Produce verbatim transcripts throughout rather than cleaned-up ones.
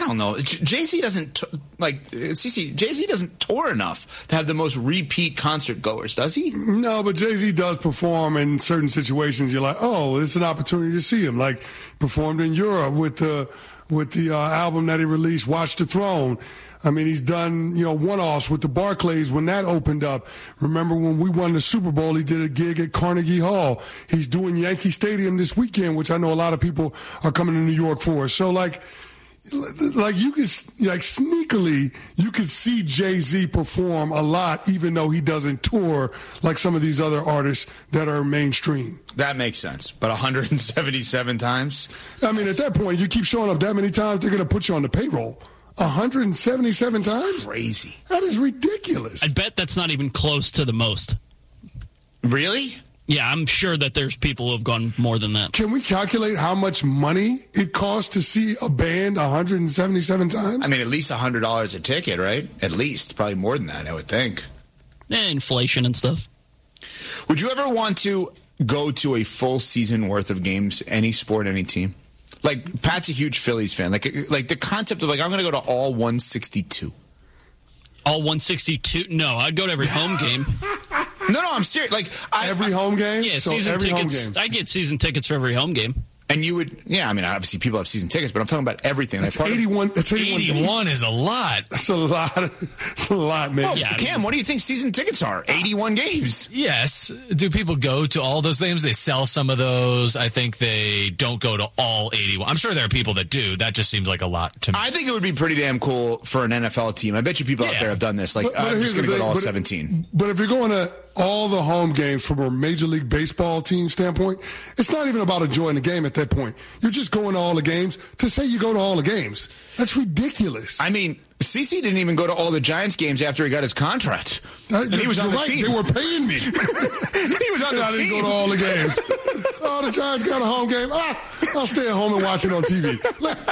don't know. Jay-Z doesn't, t- like, CeCe, Jay-Z doesn't tour enough to have the most repeat concert goers, does he? No, but Jay-Z does perform in certain situations. You're like, oh, it's an opportunity to see him. Like, performed in Europe with the, with the uh, album that he released, Watch the Throne. I mean, he's done, you know, one-offs with the Barclays when that opened up. Remember when we won the Super Bowl, he did a gig at Carnegie Hall. He's doing Yankee Stadium this weekend, which I know a lot of people are coming to New York for. So, like, like you could, like, sneakily, you could see Jay-Z perform a lot, even though he doesn't tour like some of these other artists that are mainstream. That makes sense. But one hundred seventy-seven times? I mean, at that point, you keep showing up that many times, they're going to put you on the payroll. one hundred seventy-seven that's times? Crazy. That is ridiculous. I bet that's not even close to the most. Really? Yeah, I'm sure that there's people who have gone more than that. Can we calculate how much money it costs to see a band one hundred seventy-seven times? I mean, at least one hundred dollars a ticket, right? At least. Probably more than that, I would think. Eh, inflation and stuff. Would you ever want to go to a full season worth of games, any sport, any team? Like, Pat's a huge Phillies fan. Like, like the concept of, like, I'm going to go to all one sixty-two. All one sixty-two? No, I'd go to every home game. No, no, I'm serious. Like I, every home game? Yeah, so season every tickets. Home game. I get season tickets for every home game. And you would, yeah, I mean, obviously people have season tickets, but I'm talking about everything. That's like eighty-one. That's eighty-one. eighty-one is a lot. That's a lot. That's a lot, man. Well, Yeah, I Cam, mean- what do you think season tickets are? eighty-one games. Yes. Do people go to all those games? They sell some of those. I think they don't go to all eighty-one. I'm sure there are people that do. That just seems like a lot to me. I think it would be pretty damn cool for an N F L team. I bet you people out Yeah. there have done this. Like, But- but I'm here's just going to the go to thing, all but- seventeen. But if you're going to all the home games from a Major League Baseball team standpoint, it's not even about enjoying the game at that point. You're just going to all the games to say you go to all the games. That's ridiculous. I mean, CeCe didn't even go to all the Giants games after he got his contract. Uh, and he was on you're the right. team. They were paying me. he was on And the I didn't team. go to all the games. Oh, the Giants got a home game. Ah, I'll stay at home and watch it on T V. Look, look,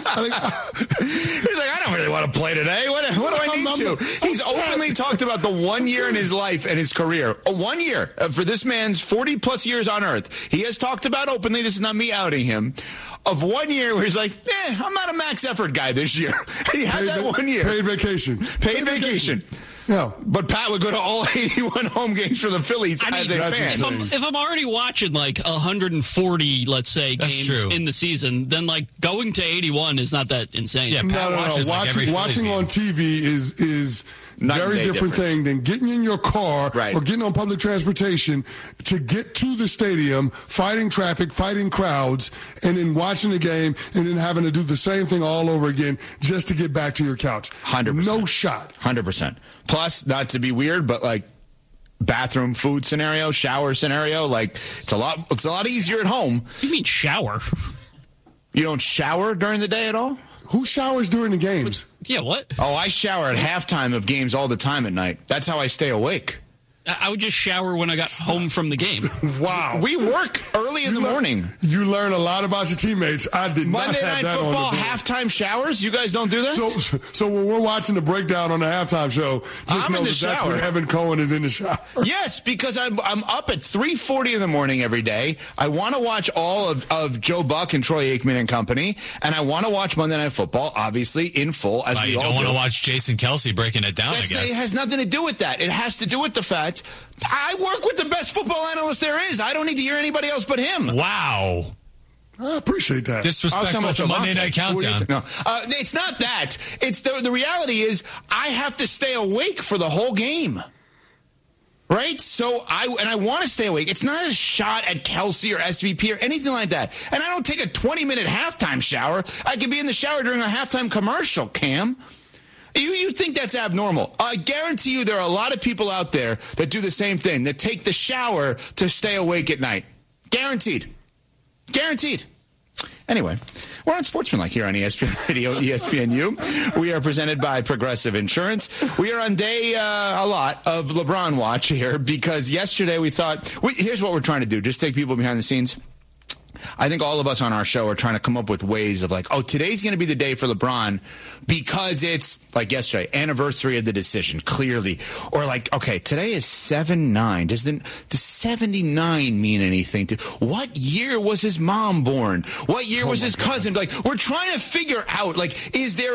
I think, He's like, I don't really want to play today. What, what do I I'm- need I'm- to? I'm He's sad. openly talked about the one year in his life and his career. A one year uh, for this man's forty plus years on Earth. He has talked about openly, this is not me outing him, of one year where he's like, eh, I'm not a max effort guy this year. He had paid that va- one year. Paid vacation. Paid vacation. Yeah. But Pat would go to all eighty-one home games for the Phillies I mean, as a that's fan. If I'm, if I'm already watching like one hundred forty, let's say, That's games true. in the season, then like going to eighty-one is not that insane. Yeah, No, Pat no, no. watches like every Watching, Phillies watching game. on T V is is Night and very day different difference. thing than getting in your car Right. or getting on public transportation to get to the stadium, fighting traffic, fighting crowds, and then watching the game and then having to do the same thing all over again just to get back to your couch. one hundred percent. No shot. one hundred percent. Plus, not to be weird, but like bathroom food scenario, shower scenario, like it's a lot it's a lot easier at home. You mean shower? You don't shower during the day at all? Who showers during the games? Yeah, what? Oh, I shower at halftime of games all the time at night. That's how I stay awake. I I would just shower when I got home from the game. Wow. We work early in the learn- morning. You learn a lot about your teammates. I did Monday not have Night that Football on the bill. halftime showers? You guys don't do that? So, so when we're watching the breakdown on the halftime show, just I'm know in the that that's shower. when Evan Cohen is in the shower. Yes, because I'm I'm up at three forty in the morning every day. I want to watch all of, of Joe Buck and Troy Aikman and company, and I want to watch Monday Night Football, obviously, in full, as Wow, we you all don't want do. to watch Jason Kelsey breaking it down, That's, I guess. it has nothing to do with that. It has to do with the fact I work with the best football analyst there is. I don't need to hear anybody else but him. Wow. I appreciate that. I'll Disrespectful tell to my Monday Night What do you Countdown. think? No, uh, it's not that. It's the the reality is I have to stay awake for the whole game. Right? So I and I want to stay awake. It's not a shot at Kelsey or S V P or anything like that. And I don't take a twenty minute halftime shower. I could be in the shower during a halftime commercial, Cam. You you think that's abnormal? I guarantee you there are a lot of people out there that do the same thing, that take the shower to stay awake at night. Guaranteed. Guaranteed. Anyway, we're on Sportsmanlike here on E S P N Radio, E S P N U. We are presented by Progressive Insurance. We are on day uh, a lot of LeBron watch here because yesterday we thought, we, here's what we're trying to do. Just take people behind the scenes. I think all of us on our show are trying to come up with ways of like, oh, today's going to be the day for LeBron because it's, like yesterday, anniversary of the decision, clearly. Or like, okay, today is seven nine. Does, the, does seventy-nine mean anything? To what year was his mom born? What year Oh was my his God. cousin? Like, we're trying to figure out, like, is there